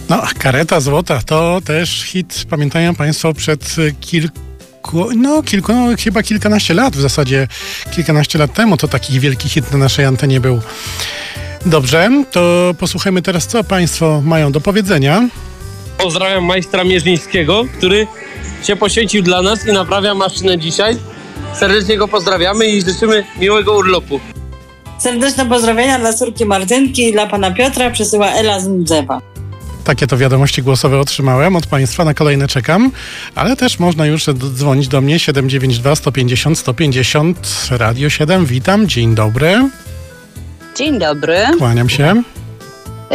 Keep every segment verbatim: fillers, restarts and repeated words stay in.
No, Kareta Złota to też hit, pamiętają Państwo, przed kilku, no kilku, no chyba kilkanaście lat, w zasadzie kilkanaście lat temu to taki wielki hit na naszej antenie był. Dobrze, to posłuchajmy teraz, co Państwo mają do powiedzenia. Pozdrawiam majstra Mierzyńskiego, który się poświęcił dla nas i naprawia maszynę dzisiaj. Serdecznie go pozdrawiamy i życzymy miłego urlopu. Serdeczne pozdrowienia dla córki Martynki i dla pana Piotra przesyła Ela z Mdzewa. Takie to wiadomości głosowe otrzymałem od Państwa, na kolejne czekam, ale też można już dzwonić do mnie siedem dziewięć dwa sto pięćdziesiąt sto pięćdziesiąt Radio siedem. Witam, dzień dobry. Dzień dobry. Kłaniam się. Yy,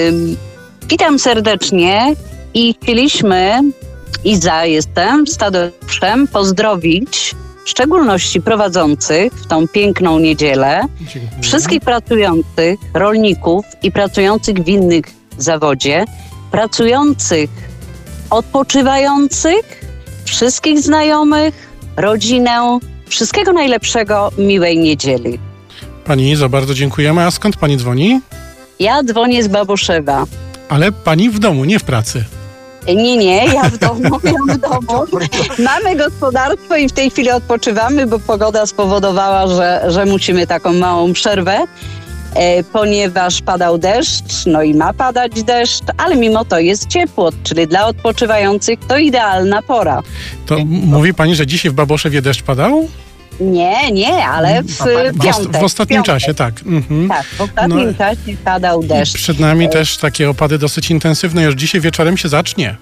witam serdecznie i chcieliśmy, Iza jestem, z Tadeuszem, pozdrowić w szczególności prowadzących w tą piękną niedzielę Dziękuję. Wszystkich pracujących, rolników i pracujących w innych zawodzie, pracujących, odpoczywających, wszystkich znajomych, rodzinę, wszystkiego najlepszego, miłej niedzieli. Pani Izo, bardzo dziękujemy. A skąd Pani dzwoni? Ja dzwonię z Babuszewa. Ale Pani w domu, nie w pracy. Nie, nie, ja w domu, ja w domu. Mamy gospodarstwo i w tej chwili odpoczywamy, bo pogoda spowodowała, że, że musimy taką małą przerwę, e, ponieważ padał deszcz, no i ma padać deszcz, ale mimo to jest ciepło, czyli dla odpoczywających to idealna pora. To mówi Pani, że dzisiaj w Baboszewie deszcz padał? Nie, nie, ale w piątek. W ostatnim piątek. czasie, tak. Mhm. Tak, w ostatnim No, czasie padał deszcz. Przed nami też takie opady dosyć intensywne, już dzisiaj wieczorem się zacznie.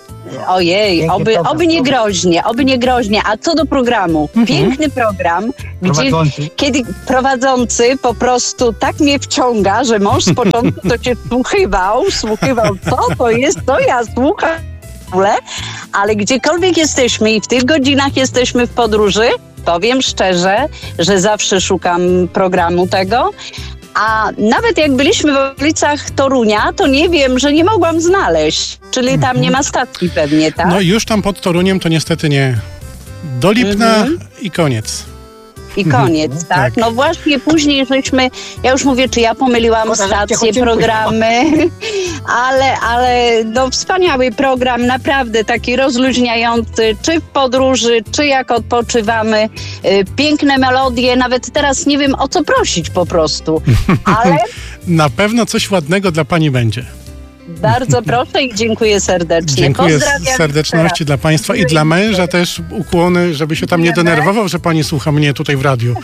Ojej, oby, oby nie groźnie, oby nie groźnie. A co do programu? Mhm. Piękny program, gdzie kiedy prowadzący po prostu tak mnie wciąga, że mąż z początku to cię słuchywał, słuchywał, co to jest, to ja słucham w ogóle, ale gdziekolwiek jesteśmy i w tych godzinach jesteśmy w podróży, powiem szczerze, że zawsze szukam programu tego, a nawet jak byliśmy w okolicach Torunia, to nie wiem, że nie mogłam znaleźć, czyli tam nie ma stacji pewnie, tak? No i już tam pod Toruniem to niestety nie. Do Lipna Mhm. i koniec. I koniec, tak? Tak. No właśnie później żeśmy, ja już mówię, czy ja pomyliłam stacje, programy, ale, ale no wspaniały program, naprawdę taki rozluźniający, czy w podróży, czy jak odpoczywamy, yy, piękne melodie, nawet teraz nie wiem o co prosić po prostu, ale Na pewno coś ładnego dla Pani będzie. bardzo proszę i dziękuję serdecznie. Dziękuję z Pozdrawiam serdeczności dla Państwa i dla męża też ukłony, żeby się tam nie denerwował, że Pani słucha mnie tutaj w radiu.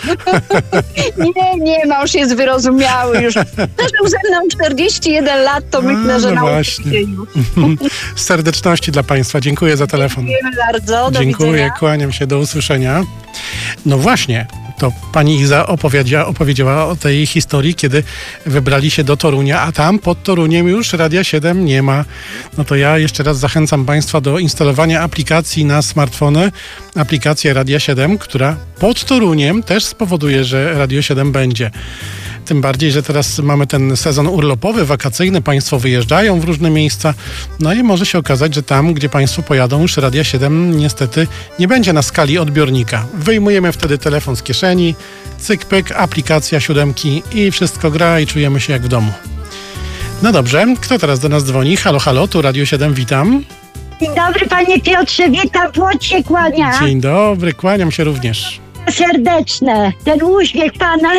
Nie, nie, mąż jest wyrozumiały już. Przeżył ze mną czterdzieści jeden lat, to myślę, że no nauczy właśnie. się już. Z serdeczności dla Państwa. Dziękuję za telefon. Dziękujemy bardzo, do Dziękuję, widzenia. kłaniam się, do usłyszenia. No właśnie, to Pani Iza opowiedziała, opowiedziała o tej historii, kiedy wybrali się do Torunia, a tam pod Toruniem już Radia siedem nie ma. No to ja jeszcze raz zachęcam Państwa do instalowania aplikacji na smartfony, aplikację Radia siedem, która pod Toruniem też spowoduje, że Radio siedem będzie. Tym bardziej, że teraz mamy ten sezon urlopowy, wakacyjny, Państwo wyjeżdżają w różne miejsca, no i może się okazać, że tam, gdzie Państwo pojadą, już Radia siedem niestety nie będzie na skali odbiornika. Wyjmujemy wtedy telefon z kieszeni, cyk, pyk, aplikacja siódemki i wszystko gra i czujemy się jak w domu. No dobrze, kto teraz do nas dzwoni? Halo, halo, tu Radio siedem, witam. Dzień dobry, panie Piotrze, witam, płot się kłania. Dzień dobry, kłaniam się również. Serdeczne, ten uśmiech pana.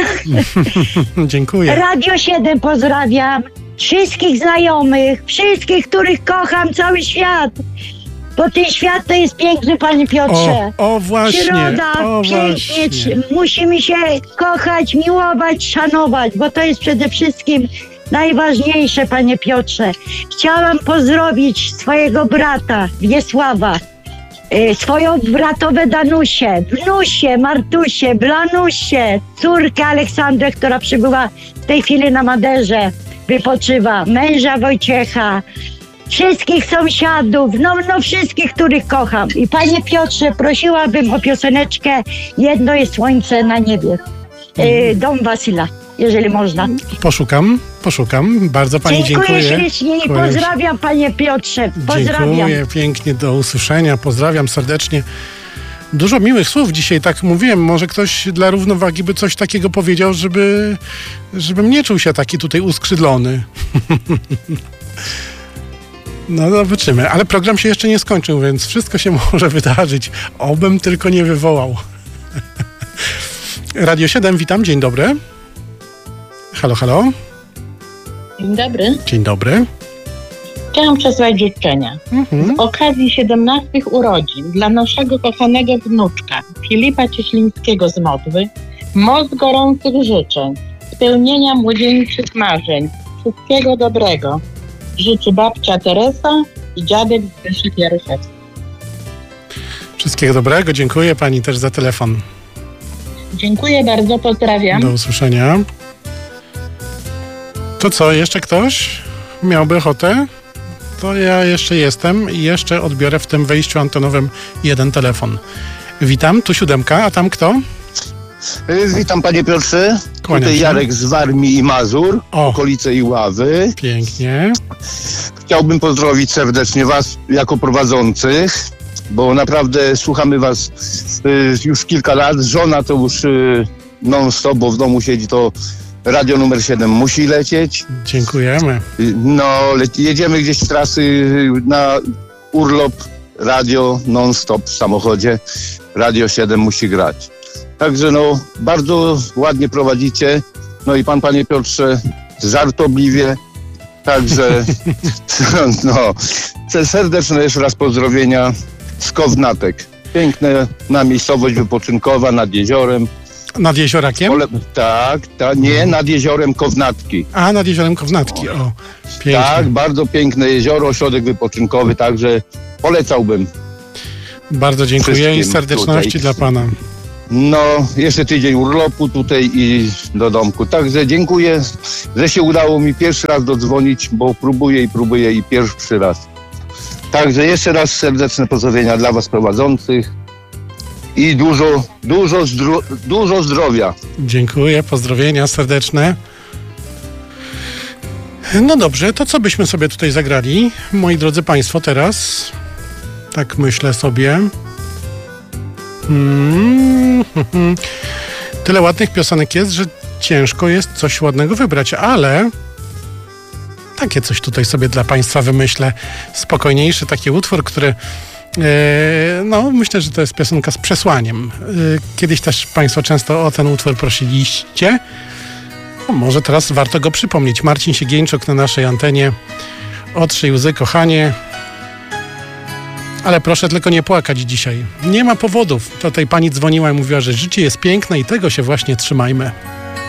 Dziękuję. Radio siedem pozdrawiam, wszystkich znajomych, wszystkich, których kocham, cały świat. Bo ten świat to jest piękny, panie Piotrze. O, o właśnie, Przyroda, o pięknie, właśnie. musimy się kochać, miłować, szanować, bo to jest przede wszystkim najważniejsze, panie Piotrze. Chciałam pozdrowić swojego brata, Wiesława, y, swoją bratowę Danusię, wnusię, Martusię, Blanusię, córkę Aleksandrę, która przybyła w tej chwili na Maderze, wypoczywa, męża Wojciecha, wszystkich sąsiadów, no, no wszystkich, których kocham. I panie Piotrze, prosiłabym o pioseneczkę Jedno jest słońce na niebie. Y, Dom Wasyla, jeżeli można. Poszukam, poszukam. Bardzo Pani dziękuję. Dziękuję ślicznie i Kłaniam się. pozdrawiam, panie Piotrze. Pozdrawiam. Dziękuję pięknie, do usłyszenia. Pozdrawiam serdecznie. Dużo miłych słów dzisiaj, tak mówiłem. Może ktoś dla równowagi by coś takiego powiedział, żeby, żebym nie czuł się taki tutaj uskrzydlony. No zobaczymy, ale program się jeszcze nie skończył, więc wszystko się może wydarzyć. Obym tylko nie wywołał. Radio siedem, witam, dzień dobry. Halo, halo. Dzień dobry. Dzień dobry. Chciałam przesłać życzenia. Mhm. Z okazji siedemnastych urodzin dla naszego kochanego wnuczka Filipa Cieślińskiego z Modwy moc gorących życzeń, spełnienia młodzieńczych marzeń, wszystkiego dobrego. Życzy babcia Teresa i dziadek Zbyszek Jaruszewski. Wszystkiego dobrego, dziękuję pani też za telefon. Dziękuję bardzo, pozdrawiam. Do usłyszenia. To co, jeszcze ktoś miałby ochotę? To ja jeszcze jestem i jeszcze odbiorę w tym wejściu antenowym jeden telefon. Witam, tu siódemka, a tam kto? Witam panie Piotrze. Kłaniam Tutaj się. Jarek z Warmii i Mazur, O. okolice Iławy. Pięknie. Chciałbym pozdrowić serdecznie was jako prowadzących, bo naprawdę słuchamy was y, już kilka lat. Żona to już y, non-stop, bo w domu siedzi, to radio numer siedem musi lecieć. Dziękujemy. Y, No, le- jedziemy gdzieś w trasy y, na urlop, radio non-stop w samochodzie. Radio siedem musi grać. Także no, bardzo ładnie prowadzicie. No i pan, panie Piotrze, żartobliwie. Także no, serdeczne jeszcze raz pozdrowienia z Kownatek. Piękna miejscowość wypoczynkowa nad jeziorem. Nad Jeziorakiem? Pole, tak, ta, nie, nad jeziorem Kownatki. A, nad Jeziorem Kownatki, o. Pięknie. Tak, bardzo piękne jezioro, ośrodek wypoczynkowy, także polecałbym. Bardzo dziękuję i wszystkim serdeczności tutaj. dla pana. No, jeszcze tydzień urlopu tutaj i do domku. Także dziękuję, że się udało mi pierwszy raz dodzwonić, bo próbuję i próbuję i pierwszy raz. Także jeszcze raz serdeczne pozdrowienia dla was prowadzących i dużo, dużo, zdro, dużo zdrowia. Dziękuję, pozdrowienia serdeczne. No dobrze, to co byśmy sobie tutaj zagrali, moi drodzy państwo, teraz? Tak myślę sobie. Hmm. Tyle ładnych piosenek jest, że ciężko jest coś ładnego wybrać, ale takie coś tutaj sobie dla państwa wymyślę. Spokojniejszy taki utwór, który e, no myślę, że to jest piosenka z przesłaniem. E, kiedyś też państwo często o ten utwór prosiliście. No, może teraz warto go przypomnieć. Marcin Siegieńczuk na naszej antenie. Otrzyj łzy, kochanie. Ale proszę tylko nie płakać dzisiaj. Nie ma powodów. Tutaj pani dzwoniła i mówiła, że życie jest piękne i tego się właśnie trzymajmy.